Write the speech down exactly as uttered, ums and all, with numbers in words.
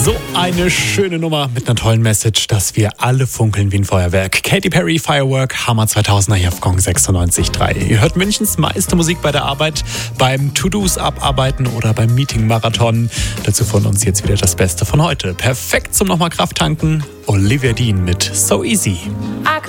So eine schöne Nummer mit einer tollen Message, dass wir alle funkeln wie ein Feuerwerk. Katy Perry, Firework, Hammer zweitausender hier auf Gong sechsundneunzig Komma drei. Ihr hört Münchens meiste Musik bei der Arbeit, beim To-Dos abarbeiten oder beim Meeting-Marathon. Dazu von uns jetzt wieder das Beste von heute. Perfekt zum nochmal Kraft tanken. Olivia Dean mit So Easy.